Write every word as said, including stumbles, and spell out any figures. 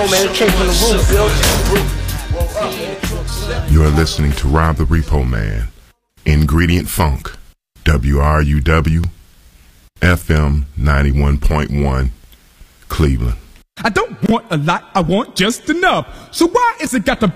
know, man, it came from the roof, Bill. You're listening to Rob the Repo Man, Ingredient Funk, W R U W, F M ninety-one point one, Cleveland. I don't want a lot, I want just enough. So why is it got to